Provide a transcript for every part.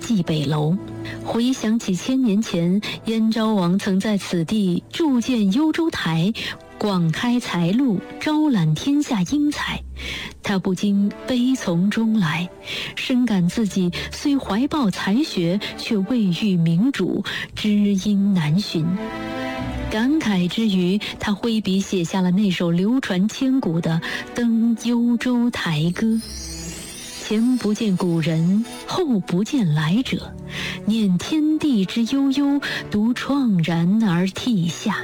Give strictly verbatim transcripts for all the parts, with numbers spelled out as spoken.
蓟北楼。回想起千年前燕昭王曾在此地筑建幽州台，广开财路，招揽天下英才，他不禁悲从中来，深感自己虽怀抱才学，却未遇明主，知音难寻。感慨之余，他挥笔写下了那首流传千古的《登幽州台歌》：前不见古人，后不见来者，念天地之悠悠，独怆然而涕下。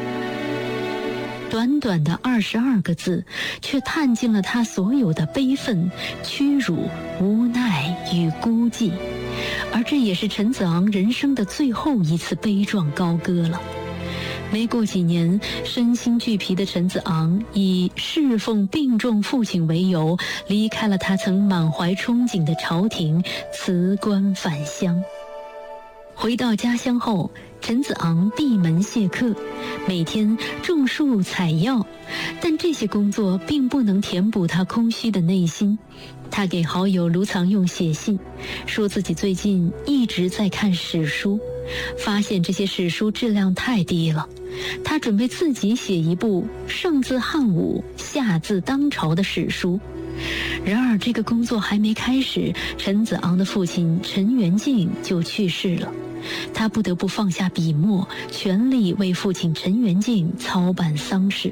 短短的二十二个字，却探尽了他所有的悲愤、屈辱、无奈与孤寂，而这也是陈子昂人生的最后一次悲壮高歌了。没过几年，身心俱疲的陈子昂以侍奉病重父亲为由，离开了他曾满怀憧憬的朝廷，辞官返乡。回到家乡后，陈子昂闭门谢客，每天种树采药，但这些工作并不能填补他空虚的内心。他给好友卢藏用写信，说自己最近一直在看史书，发现这些史书质量太低了，他准备自己写一部上自汉武，下自当朝的史书。然而这个工作还没开始，陈子昂的父亲陈元敬就去世了，他不得不放下笔墨，全力为父亲陈元敬操办丧事。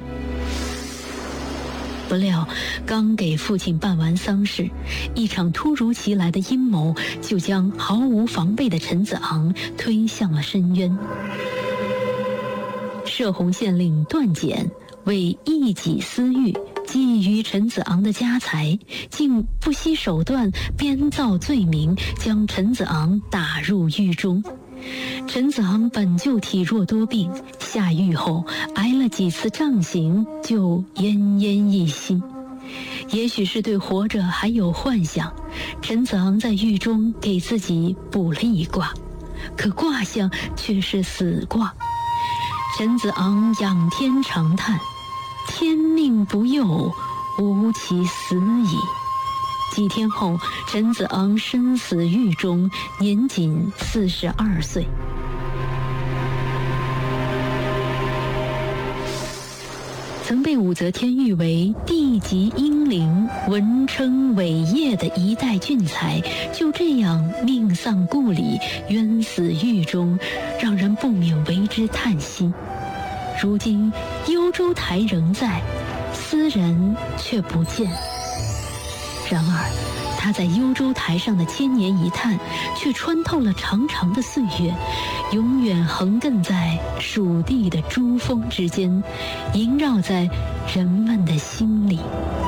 不料刚给父亲办完丧事，一场突如其来的阴谋就将毫无防备的陈子昂推向了深渊。摄洪县令段简为一己私欲，觊觎陈子昂的家财，竟不惜手段编造罪名，将陈子昂打入狱中。陈子昂本就体弱多病，下狱后挨了几次杖刑，就奄奄一息。也许是对活着还有幻想，陈子昂在狱中给自己卜了一卦，可卦象却是死卦。陈子昂仰天长叹：天命不佑，吾其死矣。几天后，陈子昂身死狱中，年仅四十二岁。曾被武则天誉为地级英灵、文称伟业的一代俊才，就这样命丧故里，冤死狱中，让人不免为之叹息。如今幽州台仍在，斯人却不见。然而他在幽州台上的千年一叹，却穿透了长长的岁月，永远横亘在蜀地的珠峰之间，萦绕在人们的心里。